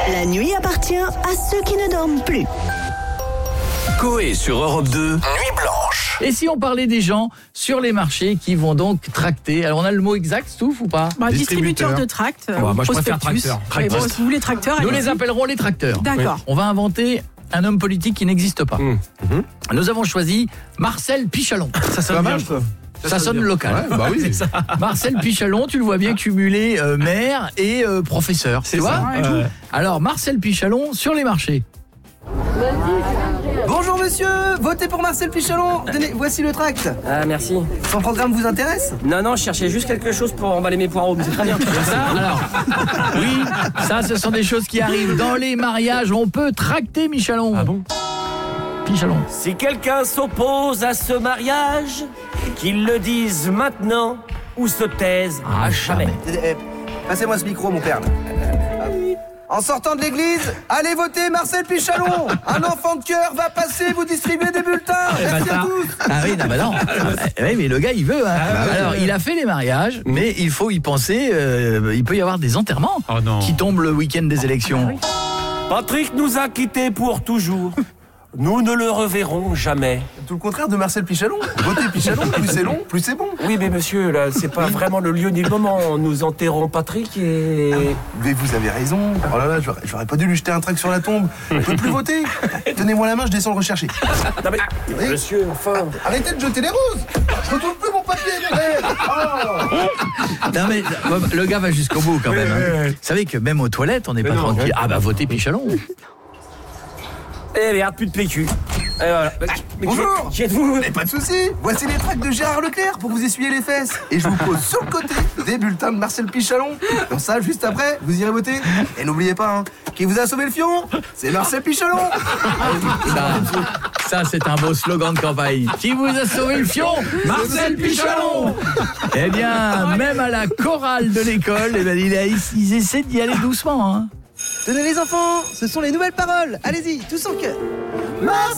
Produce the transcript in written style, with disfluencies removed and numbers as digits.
La nuit appartient à ceux qui ne dorment plus. Coé sur Europe 2, Nuit Blanche. Et si on parlait des gens sur les marchés qui vont donc tracter? Alors on a le mot exact, Stouff, ou pas? Distributeur de tracts. Moi je préfère prospectus. tracteur. Mais bon, si vous voulez tracteur, Nous allez-y. les appellerons les tracteurs. D'accord. On va inventer un homme politique qui n'existe pas. Nous avons choisi Marcel Pichalon. Ça sonne bien, Ça sonne local. Ouais, bah oui. C'est ça. Marcel Pichalon, tu le vois bien cumuler maire et professeur. Tu vois? Alors Marcel Pichalon sur les marchés. Bonjour monsieur, votez pour Marcel Pichalon. Tenez, voici le tract. Ah, merci. Son programme vous intéresse? Non, je cherchais juste quelque chose pour emballer mes poireaux, mais c'est très bien. Alors, oui, ça ce sont des choses qui arrivent dans les mariages. On peut tracter Michalon. Ah bon? Pichalon. Si quelqu'un s'oppose à ce mariage, qu'il le dise maintenant ou se taise à jamais. Passez-moi ce micro, mon père. En sortant de l'église, allez voter Marcel Pichalon. Un enfant de cœur va passer, vous distribuer des bulletins. Merci à tous. Ah oui, non, bah non. Oui, mais le gars, il veut. Hein. Alors, il a fait les mariages, mais il faut y penser. Il peut y avoir des enterrements qui tombent le week-end des élections. Patrick nous a quittés pour toujours. Nous ne le reverrons jamais. Tout le contraire de Marcel Pichalon. Votez Pichalon, plus c'est long, plus c'est bon. Oui, mais monsieur, là, c'est pas vraiment le lieu ni le moment. Nous enterrons Patrick et... Mais vous avez raison. Oh là là, j'aurais pas dû lui jeter un tract sur la tombe. Je peux plus voter. Tenez-moi la main, je descends le rechercher. Non mais, monsieur, enfin... Arrêtez de jeter les roses. Je retrouve plus mon papier, Non mais le gars va jusqu'au bout quand même. Hein. Vous savez que même aux toilettes, on n'est pas tranquille. Ah bah votez Pichalon. Eh merde, plus de PQ. Et voilà. Bonjour. Qui êtes-vous? Mais pas de soucis. Voici les tracts de Gérard Leclerc pour vous essuyer les fesses. Et je vous pose sur le côté des bulletins de Marcel Pichalon. Comme ça, juste après, vous irez voter. Et n'oubliez pas, hein, qui vous a sauvé le fion, c'est Marcel Pichalon. Ça c'est un beau slogan de campagne. Qui vous a sauvé le fion? Marcel Pichalon. Eh bien, même à la chorale de l'école, eh ben, ils essaient d'y aller doucement. Hein. Tenez les enfants, ce sont les nouvelles paroles. Allez-y, tous en chœur. Marcel